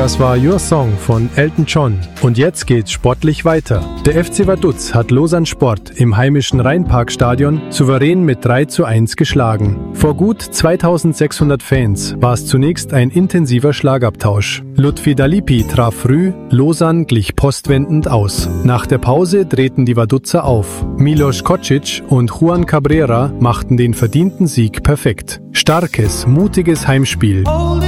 Das war Your Song von Elton John. Und jetzt geht's sportlich weiter. Der FC Vaduz hat Lausanne Sport im heimischen Rheinparkstadion souverän mit 3:1 geschlagen. Vor gut 2600 Fans war es zunächst ein intensiver Schlagabtausch. Lutfi Dalipi traf früh, Lausanne glich postwendend aus. Nach der Pause drehten die Vaduzzer auf. Milos Kocic und Juan Cabrera machten den verdienten Sieg perfekt. Starkes, mutiges Heimspiel.